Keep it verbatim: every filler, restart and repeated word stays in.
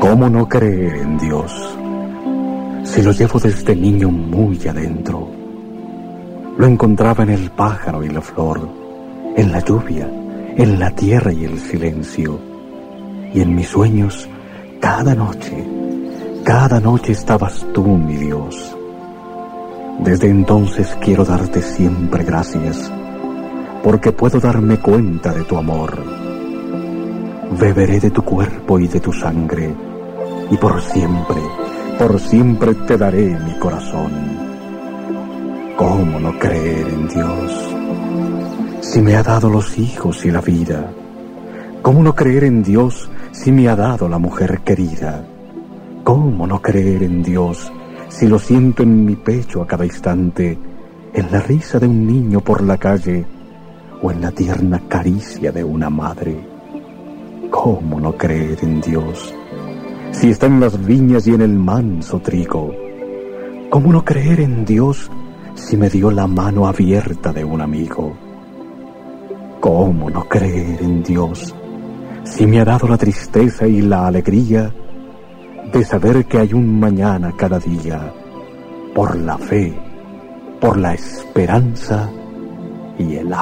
¿Cómo no creer en Dios si lo llevo desde niño muy adentro? Lo encontraba en el pájaro y la flor, en la lluvia, en la tierra y el silencio. Y en mis sueños, cada noche, cada noche estabas tú, mi Dios. Desde entonces quiero darte siempre gracias, porque puedo darme cuenta de tu amor. Beberé de tu cuerpo y de tu sangre, y por siempre, por siempre te daré mi corazón. ¿Cómo no creer en Dios si me ha dado los hijos y la vida? ¿Cómo no creer en Dios si me ha dado la mujer querida? ¿Cómo no creer en Dios si lo siento en mi pecho a cada instante, en la risa de un niño por la calle o en la tierna caricia de una madre? ¿Cómo no creer en Dios si está en las viñas y en el manso trigo? ¿Cómo no creer en Dios si me dio la mano abierta de un amigo? ¿Cómo no creer en Dios si me ha dado la tristeza y la alegría de saber que hay un mañana cada día, por la fe, por la esperanza y el amor?